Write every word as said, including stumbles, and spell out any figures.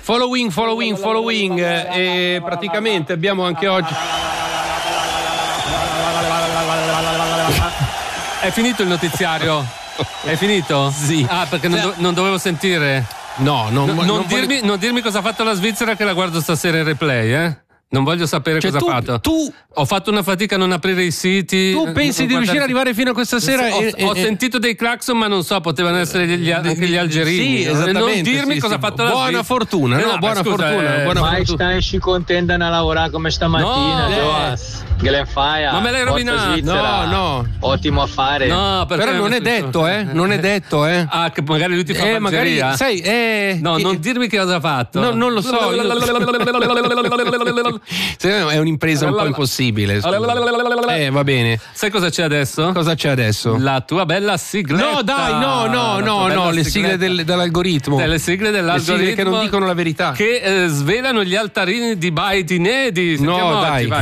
Following, following, following. E praticamente abbiamo anche oggi. È finito il notiziario? È finito? Sì. Ah, perché non, do- non dovevo sentire. No, non, No, non, non dirmi, voglio- non dirmi cosa ha fatto la Svizzera, che la guardo stasera in replay, eh? Non voglio sapere Cioè, cosa tu- ha fatto. tu- Ho fatto una fatica a non aprire i siti. Tu pensi di riuscire ad arrivare fino a questa sera? Ho, e- ho e- sentito dei clacson, ma non so, potevano essere gli, anche gli algerini. Sì, esattamente. Non dirmi sì, cosa sì. ha fatto la Buona Svizzera. fortuna, Eh, no, no, buona scusa, fortuna, eh, buona Ma fortuna. stai sci contenta a lavorare come stamattina, No, Joas? Che le fai? Ma me l'hai Forza rovinato. Svizzera. No, no. Ottimo affare. No, perché Però non è detto, eh? Non è detto, eh? Ah, che magari lui ti fa Eh, magari, pazzeria. sai, eh, No, che- non dirmi che cosa ha fatto. No, non lo so. Io- È un'impresa un po' impossibile. scusa. Eh, va bene. Sai cosa c'è adesso? Cosa c'è adesso? La tua bella sigletta. No, dai, no, no, La no, tua bella no, le sigle sigletta. del- dell'algoritmo. Delle sigle Le dell'algoritmo sigle che non dicono la verità. che eh, svelano gli altarini di Biden. Di No, dai. vai.